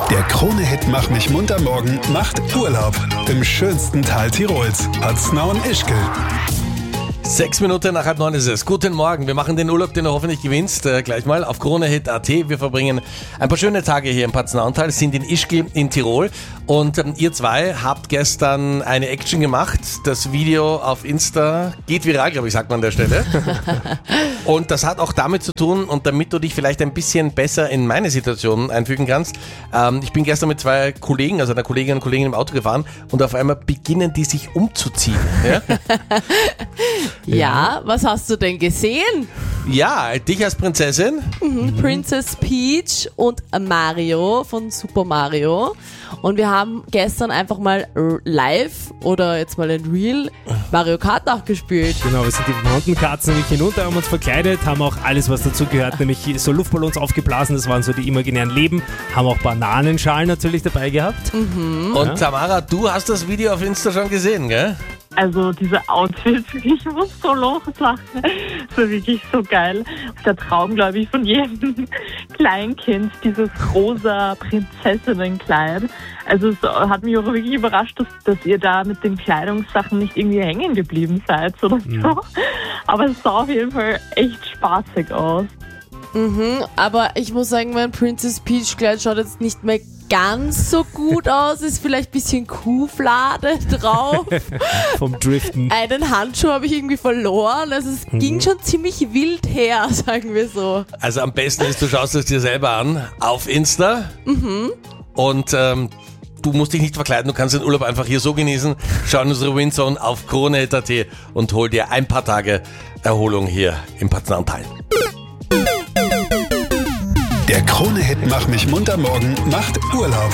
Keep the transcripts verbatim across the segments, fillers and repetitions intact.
Der Krone-Hit Mach mich munter morgen macht Urlaub im schönsten Tal Tirols, Paznau und Ischgl. Sechs Minuten nach halb neun ist es. Guten Morgen. Wir machen den Urlaub, den du hoffentlich gewinnst, äh, gleich mal auf Kronehit punkt at. Wir verbringen ein paar schöne Tage hier im Paznauental, sind in Ischgl in Tirol. Und ähm, ihr zwei habt gestern eine Action gemacht. Das Video auf Insta geht viral, glaube ich, sagt man an der Stelle. Und das hat auch damit zu tun, und damit du dich vielleicht ein bisschen besser in meine Situation einfügen kannst. Ähm, ich bin gestern mit zwei Kollegen, also einer Kollegin und Kollegen im Auto gefahren, und auf einmal beginnen die sich umzuziehen. Ja? Ja, was hast du denn gesehen? Ja, dich als Prinzessin. Mhm, Princess Peach und Mario von Super Mario. Und wir haben gestern einfach mal live oder jetzt mal in Real Mario Kart nachgespielt. Genau, wir sind die Mountain-Katzen nämlich hinunter, haben uns verkleidet, haben auch alles, was dazugehört, nämlich so Luftballons aufgeblasen, das waren so die imaginären Leben, haben auch Bananenschalen natürlich dabei gehabt. Mhm. Und Tamara, du hast das Video auf Insta schon gesehen, gell? Also diese Outfits, ich muss so loslachen. Das war wirklich so geil. Der Traum, glaube ich, von jedem Kleinkind, dieses rosa Prinzessinnenkleid. Also es hat mich auch wirklich überrascht, dass, dass ihr da mit den Kleidungssachen nicht irgendwie hängen geblieben seid oder so. Mhm. Aber es sah auf jeden Fall echt spaßig aus. Mhm, aber ich muss sagen, mein Princess Peach Kleid schaut jetzt nicht mehr ganz so gut aus, ist vielleicht ein bisschen Kuhflade drauf. Vom Driften. Einen Handschuh habe ich irgendwie verloren, also es mhm. ging schon ziemlich wild her, sagen wir so. Also am besten ist, du schaust es dir selber an, auf Insta. Mhm. Und ähm, du musst dich nicht verkleiden, du kannst den Urlaub einfach hier so genießen. Schau in unsere Windzone auf Kronehit punkt at und hol dir ein paar Tage Erholung hier im Paznauental. Der Krone-Hit Mach mich munter morgen macht Urlaub.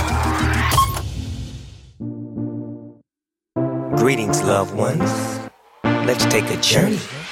Greetings, loved ones. Let's take a journey.